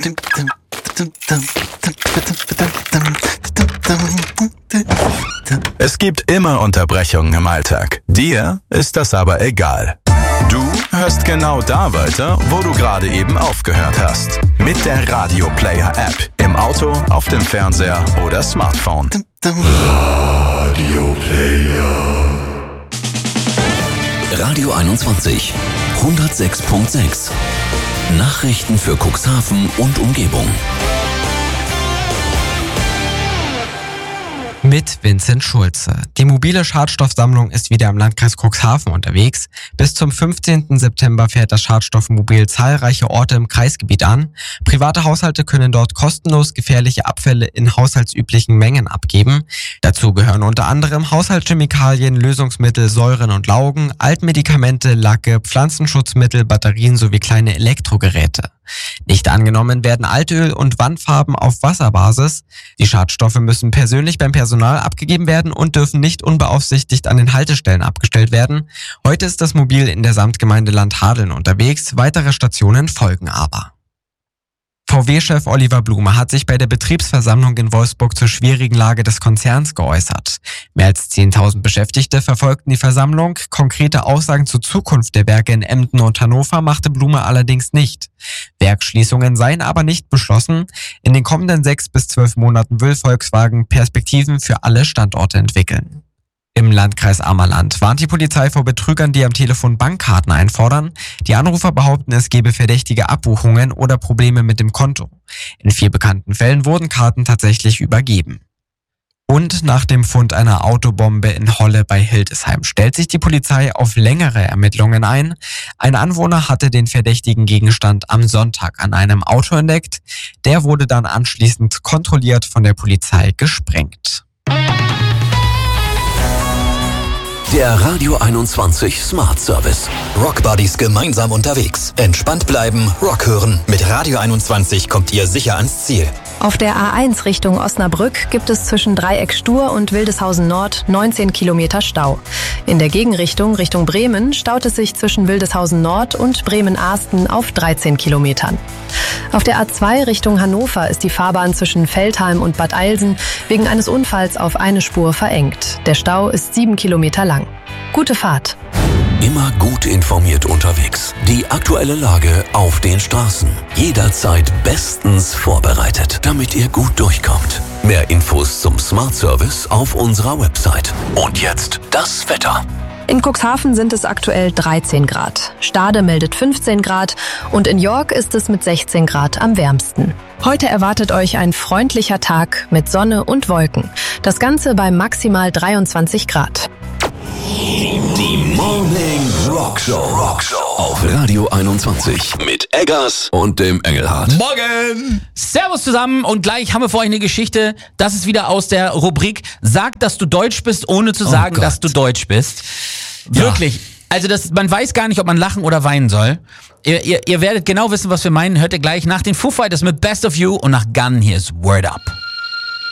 Es gibt immer Unterbrechungen im Alltag. Dir ist das aber egal. Du hörst genau da weiter, wo du gerade eben aufgehört hast. Mit der Radio Player App. Im Auto, auf dem Fernseher oder Smartphone. Radio Player. Radio 21. 106.6. Nachrichten für Cuxhaven und Umgebung. Mit Vincent Schulze. Die mobile Schadstoffsammlung ist wieder im Landkreis Cuxhaven unterwegs. Bis zum 15. September fährt das Schadstoffmobil zahlreiche Orte im Kreisgebiet an. Private Haushalte können dort kostenlos gefährliche Abfälle in haushaltsüblichen Mengen abgeben. Dazu gehören unter anderem Haushaltschemikalien, Lösungsmittel, Säuren und Laugen, Altmedikamente, Lacke, Pflanzenschutzmittel, Batterien sowie kleine Elektrogeräte. Nicht angenommen werden Altöl und Wandfarben auf Wasserbasis. Die Schadstoffe müssen persönlich beim Personal abgegeben werden und dürfen nicht unbeaufsichtigt an den Haltestellen abgestellt werden. Heute ist das Mobil in der Samtgemeinde Landhadeln unterwegs. Weitere Stationen folgen aber. VW-Chef Oliver Blume hat sich bei der Betriebsversammlung in Wolfsburg zur schwierigen Lage des Konzerns geäußert. Mehr als 10.000 Beschäftigte verfolgten die Versammlung. Konkrete Aussagen zur Zukunft der Werke in Emden und Hannover machte Blume allerdings nicht. Werksschließungen seien aber nicht beschlossen. In den kommenden 6 bis 12 Monaten will Volkswagen Perspektiven für alle Standorte entwickeln. Im Landkreis Ammerland warnt die Polizei vor Betrügern, die am Telefon Bankkarten einfordern. Die Anrufer behaupten, es gebe verdächtige Abbuchungen oder Probleme mit dem Konto. In 4 bekannten Fällen wurden Karten tatsächlich übergeben. Und nach dem Fund einer Autobombe in Holle bei Hildesheim stellt sich die Polizei auf längere Ermittlungen ein. Ein Anwohner hatte den verdächtigen Gegenstand am Sonntag an einem Auto entdeckt. Der wurde dann anschließend kontrolliert von der Polizei gesprengt. Der Radio 21 Smart Service. Rock Buddies gemeinsam unterwegs. Entspannt bleiben, Rock hören. Mit Radio 21 kommt ihr sicher ans Ziel. Auf der A1 Richtung Osnabrück gibt es zwischen Dreieck Stur und Wildeshausen Nord 19 Kilometer Stau. In der Gegenrichtung Richtung Bremen staut es sich zwischen Wildeshausen Nord und Bremen-Ahsten auf 13 Kilometern. Auf der A2 Richtung Hannover ist die Fahrbahn zwischen Veltheim und Bad Eilsen wegen eines Unfalls auf eine Spur verengt. Der Stau ist 7 Kilometer lang. Gute Fahrt. Immer gut informiert unterwegs. Die aktuelle Lage auf den Straßen. Jederzeit bestens vorbereitet, damit ihr gut durchkommt. Mehr Infos zum Smart Service auf unserer Website. Und jetzt das Wetter. In Cuxhaven sind es aktuell 13 Grad. Stade meldet 15 Grad und in York ist es mit 16 Grad am wärmsten. Heute erwartet euch ein freundlicher Tag mit Sonne und Wolken. Das Ganze bei maximal 23 Grad. Die Morning Rock Show auf Radio 21 mit Eggers und dem Engelhardt. Morgen! Servus zusammen und gleich haben wir für euch eine Geschichte. Das ist wieder aus der Rubrik Sag, dass du Deutsch bist, ohne zu sagen, dass du Deutsch bist. Wirklich. Also man weiß gar nicht, ob man lachen oder weinen soll. Ihr werdet genau wissen, was wir meinen. Hört ihr gleich nach den Foo Fighters mit Best of You und nach Gun. Hier ist Word Up.